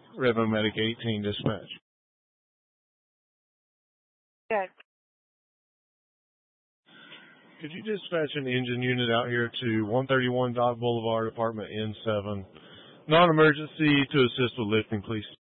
Redmond Medic 18 dispatch. Good. Could you dispatch an engine unit out here to 131 Dock Boulevard, apartment N7? Non-emergency to assist with lifting, please.